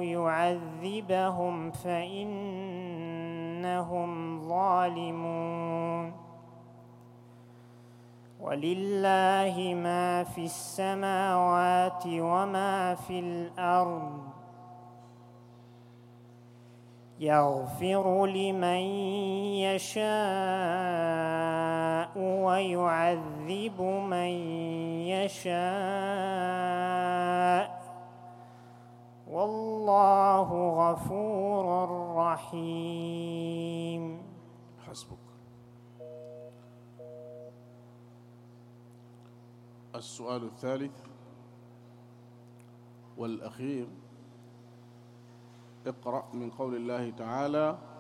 أو يعذبهم فإنهم ظالمون. ولله ما في السماوات وما في الأرض يغفر لمن يشاء ويعذب من يشاء والله غفور رحيم. حسبك. السؤال الثالث والأخير: اقرأ من قول الله تعالى: